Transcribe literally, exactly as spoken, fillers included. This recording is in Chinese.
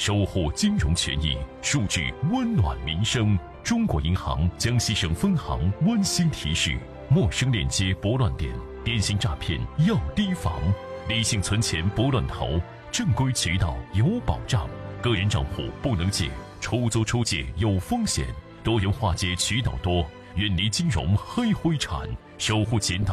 守护金融权益，数据温暖民生。中国银行江西省分行温馨提示：陌生链接拨乱点，电信诈骗要提防。理性存钱不乱投，正规渠道有保障。个人账户不能借，出租出借有风险。多元化解渠道多，远离金融黑灰产，守护钱。